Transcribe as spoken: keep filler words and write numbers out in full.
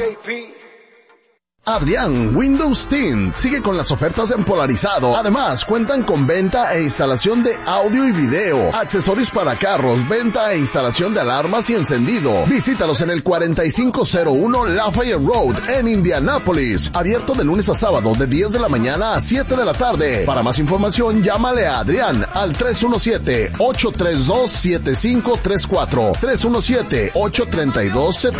Adrián Windows Tint sigue con las ofertas en polarizado. Además, cuentan con venta e instalación de audio y video, accesorios para carros, venta e instalación de alarmas y encendido. Visítalos en el cuarenta y cinco cero uno Lafayette Road en Indianápolis. Abierto de lunes a sábado de diez de la mañana a siete de la tarde. Para más información, llámale a Adrián al tres uno siete, ocho tres dos, siete cinco tres cuatro. tres uno siete, ocho tres dos, siete